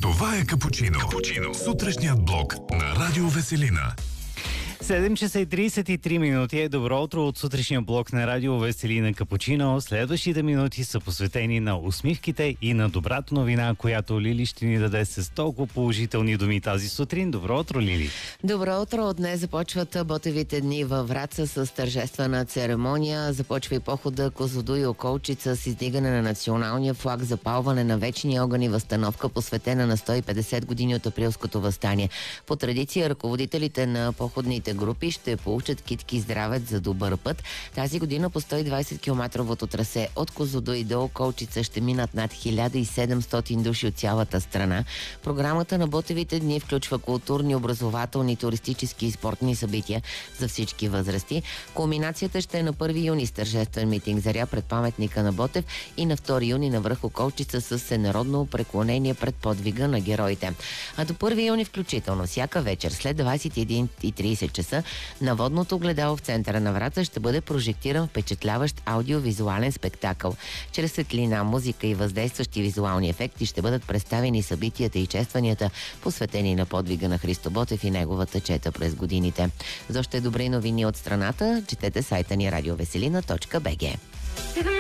Това е Капучино. Сутрешният блок на Радио Веселина. 7 часа и 33 минути. Добро утро от сутрешния блок на Радио Веселина Капучино. Следващите минути са посветени на усмивките и на добрата новина, която Лили ще ни даде с толкова положителни думи тази сутрин. Добро утро, Лили! Добро утро! От днес започват Ботевите дни във Враца с тържествена церемония. Започва и похода Козлодуй и Околчица с издигане на националния флаг, запалване на вечния огън и възстановка, посветена на 150 години от Априлското въстание. По традиция, ръководителите на походните групи ще получат китки здравец за добър път. Тази година по 120 километровото трасе от Козлодуй до Околчица ще минат над 1700 души от цялата страна. Програмата на Ботевите дни включва културни, образователни, туристически и спортни събития за всички възрасти. Кулминацията ще е на 1 юни с тържествен митинг заря пред паметника на Ботев и на 2 юни на връх Околчица с всенародно преклонение пред подвига на героите. А до 1 юни включително всяка вечер след 21:30 часа на водното огледало в центъра на Враца ще бъде прожектиран впечатляващ аудиовизуален спектакъл. Чрез светлина, музика и въздействащи визуални ефекти ще бъдат представени събитията и честванията, посветени на подвига на Христо Ботев и неговата чета през годините. За още добри новини от страната, четете сайта ни radioveselina.bg.